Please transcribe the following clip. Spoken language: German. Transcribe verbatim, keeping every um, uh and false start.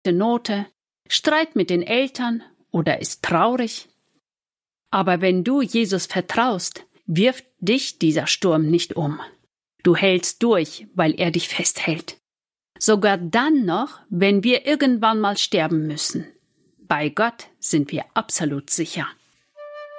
Note, Streit mit den Eltern oder ist traurig. Aber wenn du Jesus vertraust, wirft dich dieser Sturm nicht um. Du hältst durch, weil er dich festhält. Sogar dann noch, wenn wir irgendwann mal sterben müssen. Bei Gott sind wir absolut sicher.